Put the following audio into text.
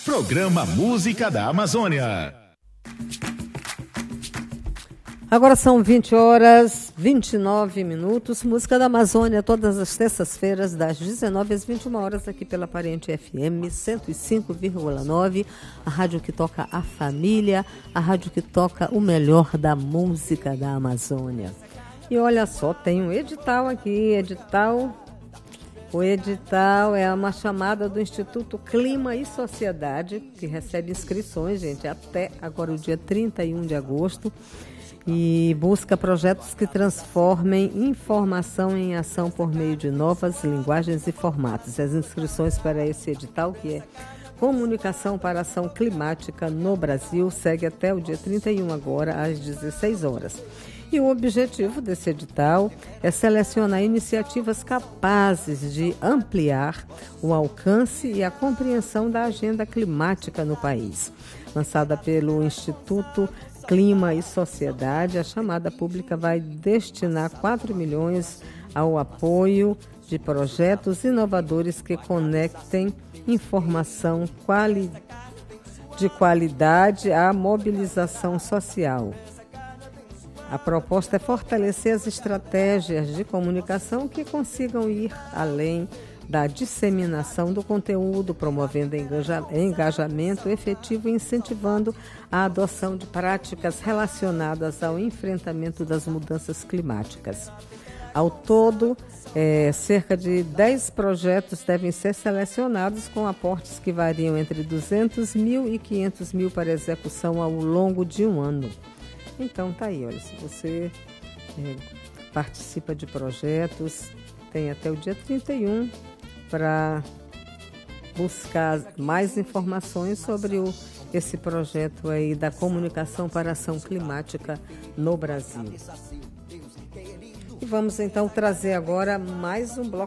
Programa Música da Amazônia. Agora são 20h29. Música da Amazônia, todas as terças-feiras, das 19 às 21 horas, aqui pela Parente FM 105,9, a rádio que toca a família, a rádio que toca o melhor da música da Amazônia. E olha só, tem um edital aqui, O edital é uma chamada do Instituto Clima e Sociedade, que recebe inscrições, gente, até agora o dia 31 de agosto, e busca projetos que transformem informação em ação por meio de novas linguagens e formatos. As inscrições para esse edital, que é Comunicação para Ação Climática no Brasil, segue até o dia 31 agora, às 16 horas. E o objetivo desse edital é selecionar iniciativas capazes de ampliar o alcance e a compreensão da agenda climática no país. Lançada pelo Instituto Clima e Sociedade, a chamada pública vai destinar 4 milhões ao apoio de projetos inovadores que conectem informação de qualidade à mobilização social. A proposta é fortalecer as estratégias de comunicação que consigam ir além da disseminação do conteúdo, promovendo engajamento efetivo e incentivando a adoção de práticas relacionadas ao enfrentamento das mudanças climáticas. Ao todo, cerca de 10 projetos devem ser selecionados com aportes que variam entre 200 mil e 500 mil para execução ao longo de um ano. Então tá aí, olha, se você participa de projetos, tem até o dia 31 para buscar mais informações sobre esse projeto aí da Comunicação para Ação Climática no Brasil. E vamos então trazer agora mais um bloco